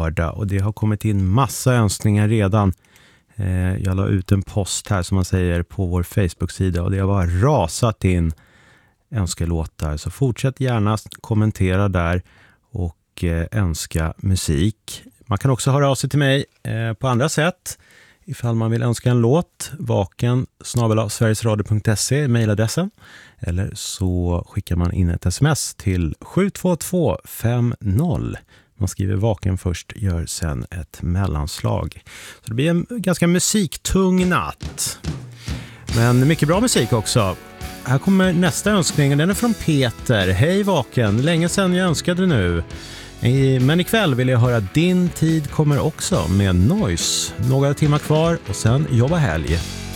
lördag och det har kommit in massa önskningar redan. Jag la ut en post här som man säger på vår Facebook-sida och det har bara rasat in önskelåtar. Så fortsätt gärna kommentera där och önska musik. Man kan också höra av sig till mig på andra sätt. Ifall man vill önska en låt, vaken@sverigesradio.se mejladressen. Eller så skickar man in ett sms till 72250. Man skriver vaken först, gör sen ett mellanslag. Så det blir en ganska musiktung natt. Men mycket bra musik också. Här kommer nästa önskning, den är från Peter. Hej vaken, länge sedan jag önskade nu. Men ikväll vill jag höra Din tid kommer också med Noise. Några timmar kvar och sen jobba helg.